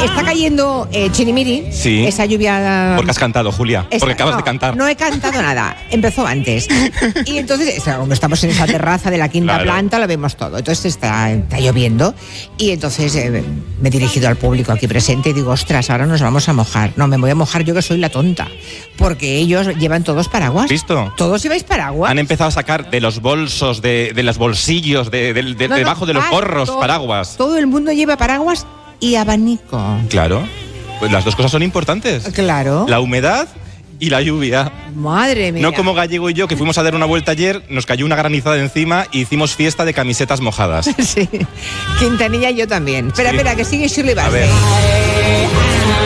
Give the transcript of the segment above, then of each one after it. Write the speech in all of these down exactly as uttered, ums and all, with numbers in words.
Está cayendo eh, chirimiri, Sí. esa lluvia... Porque has cantado, Julia. Esta- porque acabas no, de cantar. No he cantado nada, empezó antes. Y entonces, o sea, como estamos en esa terraza de la quinta Claro. planta, lo vemos todo. Entonces está, está lloviendo y entonces eh, me he dirigido al público aquí presente y digo, ostras, ahora nos vamos a mojar. No, me voy a mojar yo que soy la tonta, porque ellos llevan todos paraguas. ¿Visto? ¿Todos lleváis paraguas? Han empezado a sacar de los bolsos, de, de los bolsillos, de, de- de- No, no, debajo de los ah, gorros, todo- paraguas. Todo el mundo lleva paraguas y abanico. Claro. Pues las dos cosas son importantes. Claro. La humedad y la lluvia. Madre mía. No como Gallego y yo, que fuimos a dar una vuelta ayer, nos cayó una granizada encima y hicimos fiesta de camisetas mojadas. Sí. Quintanilla y yo también. Espera, Sí. espera, que sigue Shirley A ver. Bassey.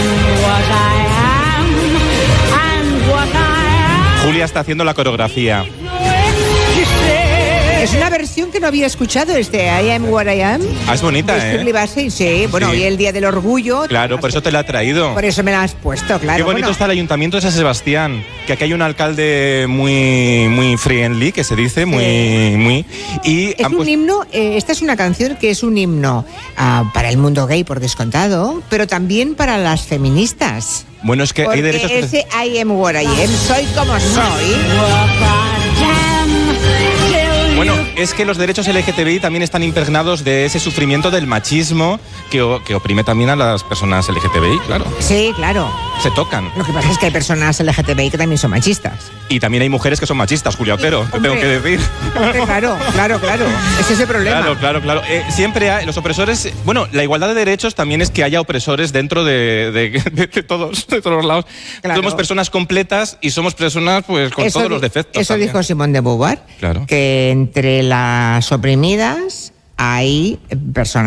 Julia está haciendo la coreografía. Es una versión que no había escuchado, este I Am What I Am. Ah, es bonita, de Shirley ¿eh? Bassey, sí. Bueno, Sí. hoy el Día del Orgullo. Claro, por eso te la he traído. Por eso me la has puesto, claro. Qué bonito Bueno, está el Ayuntamiento de San Sebastián, que aquí hay un alcalde muy muy friendly, que se dice, muy muy y es han un puesto- himno, eh, esta es una canción que es un himno ah, para el mundo gay, por descontado, pero también para las feministas. bueno, es que hay Porque derechos que- ese I am what I am, soy como soy. Bueno, es que los derechos L G T B I también están impregnados de ese sufrimiento del machismo que, o- que oprime también a las personas L G T B I, claro. Sí, claro. Se tocan. Lo que pasa es que hay personas L G T B I que también son machistas. Y también hay mujeres que son machistas, Julia Otero, te Hombre. tengo que decir. Hombre, claro, claro, claro. Ese es el problema. Claro, claro, claro. Eh, siempre hay los opresores. Bueno, la igualdad de derechos también es que haya opresores dentro de, de- de- de todos, de todos los lados. Claro. Somos personas completas y somos personas pues con Eso todos di- los defectos. Eso también. dijo Simone de Beauvoir, Claro. que entre las oprimidas hay personas